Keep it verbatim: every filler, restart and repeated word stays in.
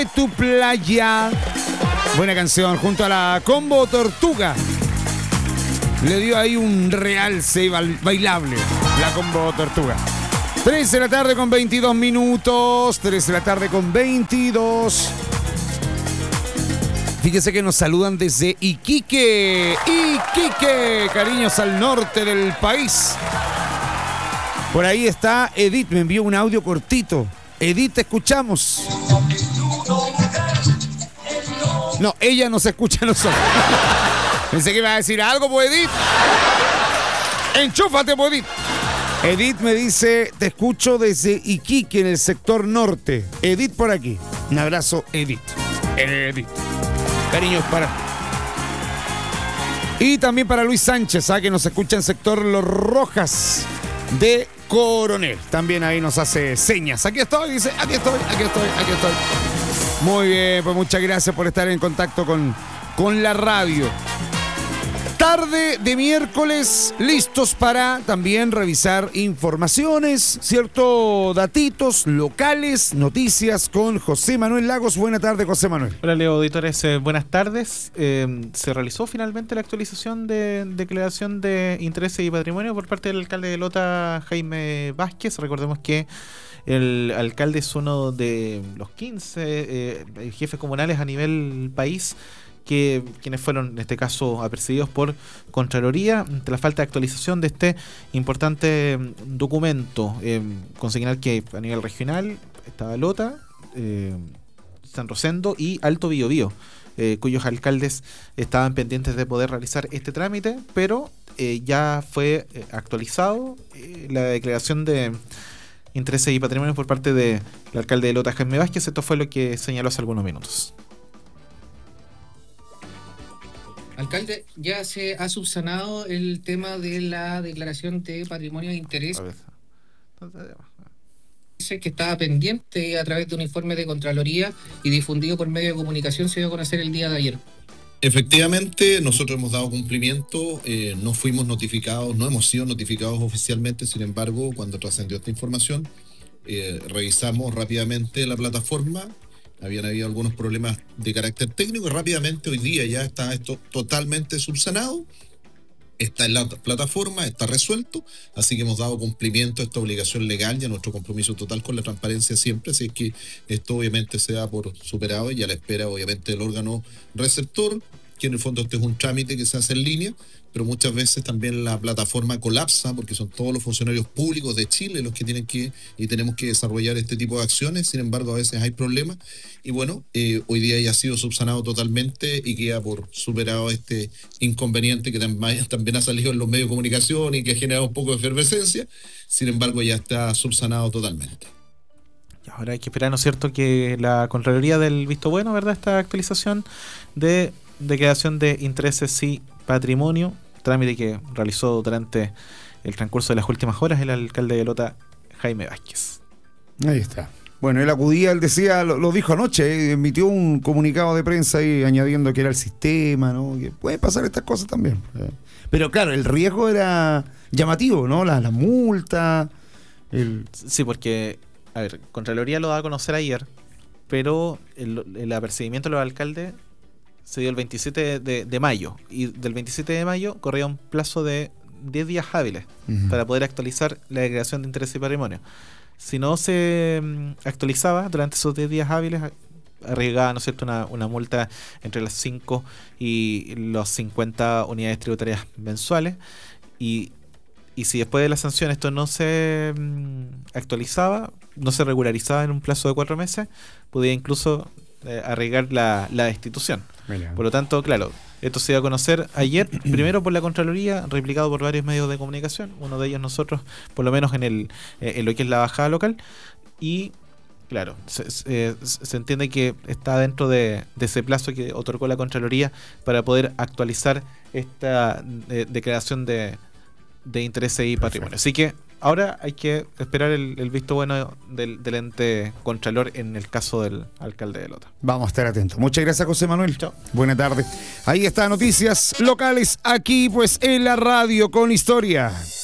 Tu playa. Buena canción, junto a la Combo Tortuga. Le dio ahí un realce bailable, la Combo Tortuga. tres de la tarde con veintidós minutos. tres de la tarde con veintidós. Fíjese que nos saludan desde Iquique. Iquique, cariños al norte del país. Por ahí está Edith, me envió un audio cortito. Edith, te escuchamos. No, ella nos escucha a nosotros. Pensé que iba a decir algo, pues, Edith. Enchúfate, pues, Edith. Edith me dice, te escucho desde Iquique, en el sector norte. Edith por aquí. Un abrazo, Edith. Edith. Cariños para... Y también para Luis Sánchez, ¿ah? Que nos escucha en sector Los Rojas de Coronel. También ahí nos hace señas. Aquí estoy, dice, aquí estoy, aquí estoy, aquí estoy. Muy bien, pues muchas gracias por estar en contacto con, con la radio. Tarde de miércoles, listos para también revisar informaciones, cierto, datitos locales, noticias con José Manuel Lagos. Buenas tardes, José Manuel. Hola, Leo, auditores, eh, buenas tardes. Eh, se realizó finalmente la actualización de declaración de intereses y patrimonio por parte del alcalde de Lota, Jaime Vázquez. Recordemos que el alcalde es uno de los quince eh, jefes comunales a nivel país que quienes fueron en este caso apercibidos por Contraloría ante la falta de actualización de este importante documento. Eh, consignar que a nivel regional estaba Lota, eh, San Rosendo y Alto Biobío, eh, cuyos alcaldes estaban pendientes de poder realizar este trámite, pero eh, ya fue eh, actualizado eh, la declaración de intereses y patrimonio por parte del alcalde de Lota, Jaime Vázquez. Esto fue lo que señaló hace algunos minutos. Alcalde, ya se ha subsanado el tema de la declaración de patrimonio de interés que estaba pendiente a través de un informe de Contraloría y difundido por medio de comunicación, se dio a conocer el día de ayer. Efectivamente, nosotros hemos dado cumplimiento, eh, no fuimos notificados, no hemos sido notificados oficialmente, sin embargo, cuando trascendió esta información, eh, revisamos rápidamente la plataforma. Habían habido algunos problemas de carácter técnico y rápidamente hoy día ya está esto totalmente subsanado, está en la plataforma, está resuelto, así que hemos dado cumplimiento a esta obligación legal y a nuestro compromiso total con la transparencia siempre, así que esto obviamente se da por superado y a la espera obviamente del órgano receptor, que en el fondo este es un trámite que se hace en línea, pero muchas veces también la plataforma colapsa porque son todos los funcionarios públicos de Chile los que tienen que y tenemos que desarrollar este tipo de acciones. Sin embargo, a veces hay problemas y bueno, eh, hoy día ya ha sido subsanado totalmente y queda por superado este inconveniente que también, también ha salido en los medios de comunicación y que ha generado un poco de efervescencia. Sin embargo, ya está subsanado totalmente. Y ahora hay que esperar, ¿no es cierto?, que la Contraloría del visto bueno, ¿verdad?, esta actualización de declaración de intereses y patrimonio, trámite que realizó durante el transcurso de las últimas horas el alcalde de Lota, Jaime Vázquez. Ahí está. Bueno, él acudía, él decía, lo, lo dijo anoche, eh, emitió un comunicado de prensa ahí añadiendo que era el sistema, ¿no? Que pueden pasar estas cosas también. Eh. Pero claro, el riesgo era llamativo, ¿no? La, la multa. El... Sí, porque, a ver, Contraloría lo da a conocer ayer, pero el, el apercibimiento de los alcaldes se dio el veintisiete de mayo y del veintisiete de mayo corría un plazo de diez días hábiles uh-huh. para poder actualizar la declaración de interés y patrimonio. Si no se um, actualizaba durante esos diez días hábiles, arriesgaba, ¿no es cierto?, una, una multa entre las cinco y los cincuenta unidades tributarias mensuales. Y, y si después de la sanción esto no se um, actualizaba, no se regularizaba en un plazo de cuatro meses, podía incluso eh, arriesgar la, la destitución. Mira. Por lo tanto, claro, esto se dio a conocer ayer, primero por la Contraloría, replicado por varios medios de comunicación, uno de ellos nosotros, por lo menos en el eh, en lo que es la bajada local, y claro, se, se, se entiende que está dentro de, de ese plazo que otorgó la Contraloría para poder actualizar esta eh, declaración de, de intereses y patrimonio. Así que ahora hay que esperar el, el visto bueno del, del ente Contralor en el caso del alcalde de Lota. Vamos a estar atentos. Muchas gracias, José Manuel. Chao. Buena tarde. Ahí está, noticias locales aquí pues en la radio con historia.